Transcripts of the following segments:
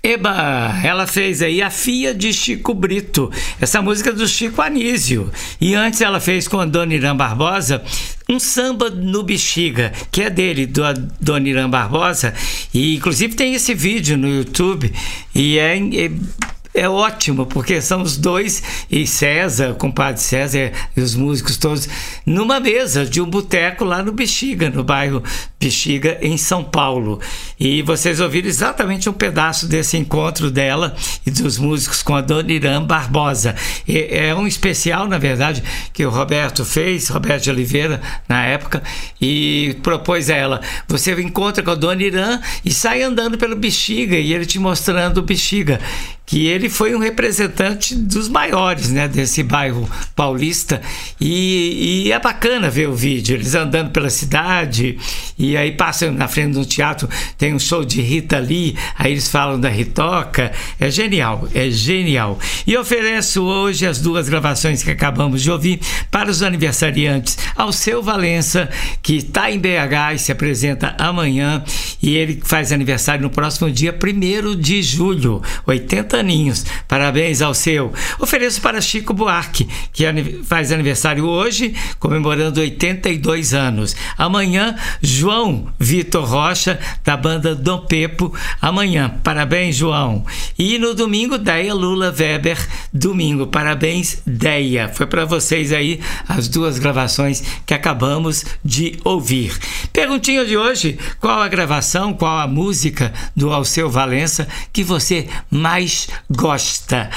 Eba, ela fez aí a Fia de Chico Brito, essa música do Chico Anísio. E antes ela fez com a Dona Irã Barbosa um samba no Bexiga, que é dele, do Dona Irã Barbosa. E inclusive tem esse vídeo no YouTube e é ótimo, porque são os dois, e César, o compadre César e os músicos todos, numa mesa de um boteco lá no Bexiga, no bairro Bexiga, em São Paulo. E vocês ouviram exatamente um pedaço desse encontro dela e dos músicos com a Dona Irã Barbosa. É um especial, na verdade, que o Roberto fez, Roberto de Oliveira, na época, e propôs a ela: você encontra com a Dona Irã e sai andando pelo Bexiga, e ele te mostrando o Bexiga, que ele foi um representante dos maiores, né, desse bairro paulista, e é bacana ver o vídeo, eles andando pela cidade, e aí passam na frente de um teatro, tem um show de Rita Lee, aí eles falam da Ritoca, é genial. E ofereço hoje as duas gravações que acabamos de ouvir para os aniversariantes: Alceu Valença, que está em BH e se apresenta amanhã, e ele faz aniversário no próximo dia 1º de julho, 80 aninhos. Parabéns ao seu. Ofereço para Chico Buarque, que faz aniversário hoje, comemorando 82 anos. Amanhã, João Vitor Rocha, da banda Dom Pepo. Amanhã, parabéns, João. E no domingo, Deia Lula Weber. Domingo, parabéns, Deia. Foi para vocês aí as duas gravações que acabamos de ouvir. Perguntinha de hoje: qual a gravação, qual a música do Alceu Valença que você mais gosta?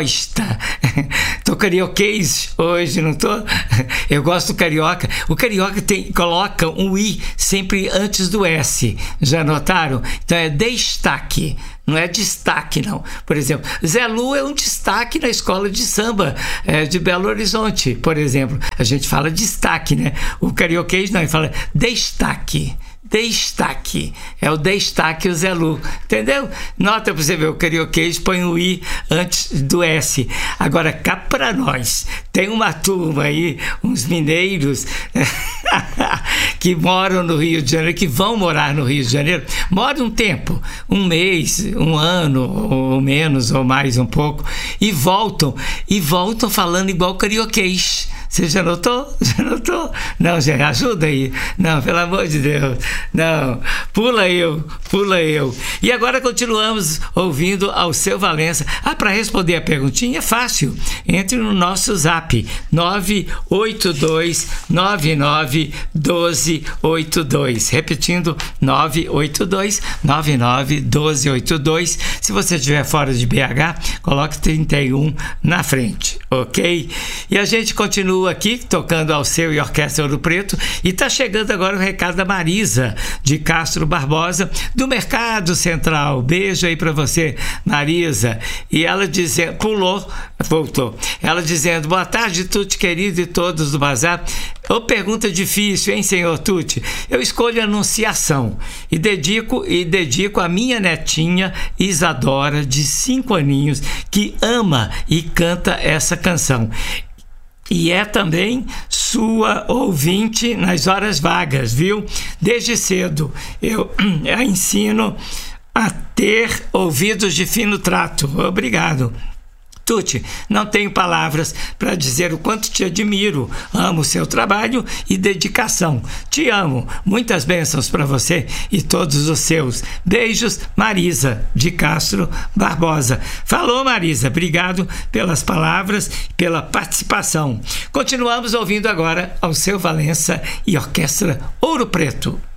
Tô carioquês hoje, não tô? Eu gosto do carioca. O carioca coloca um I sempre antes do S. Já notaram? Então é destaque. Não é destaque, não. Por exemplo, Zé Lu é um destaque na escola de samba de Belo Horizonte, por exemplo. A gente fala destaque, né? O carioquês não, ele fala destaque. Destaque. É o destaque, o Zé Lu. Entendeu? Nota pra você ver, o carioquês põe o I antes do S. Agora, cá pra nós, tem uma turma aí, uns mineiros que moram no Rio de Janeiro, que vão morar no Rio de Janeiro, moram um tempo, um mês, um ano, ou menos, ou mais um pouco, e voltam falando igual carioquês. Você já notou? Não, gente, ajuda aí. Não, pelo amor de Deus. Não, pula eu. E agora continuamos ouvindo Alceu Valença. Para responder a perguntinha é fácil. Entre no nosso zap 982991282. Repetindo, 982991282. Se você estiver fora de BH, coloque 31 na frente, ok? E a gente continua aqui tocando Alceu e Orquestra Ouro Preto, e tá chegando agora o recado da Marisa de Castro Barbosa, do Mercado Central. Beijo aí para você, Marisa. E ela dizendo, voltou. Ela dizendo: boa tarde, Tuti querido, e todos do Bazar. Pergunta difícil, hein, senhor Tuti? Eu escolho Anunciação e dedico a minha netinha Isadora, de 5 aninhos, que ama e canta essa canção. E é também sua ouvinte nas horas vagas, viu? Desde cedo eu a ensino a ter ouvidos de fino trato. Obrigado. Tuti, não tenho palavras para dizer o quanto te admiro. Amo seu trabalho e dedicação. Te amo. Muitas bênçãos para você e todos os seus. Beijos, Marisa de Castro Barbosa. Falou, Marisa. Obrigado pelas palavras, pela participação. Continuamos ouvindo agora Alceu Valença e Orquestra Ouro Preto.